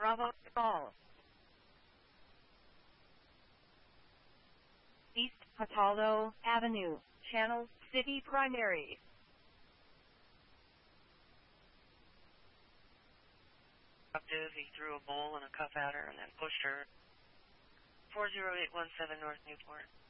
Bravo, call. East Patalo Avenue, Channel City Primary. He threw a bowl and a cup at her and then pushed her. 40817 North Newport.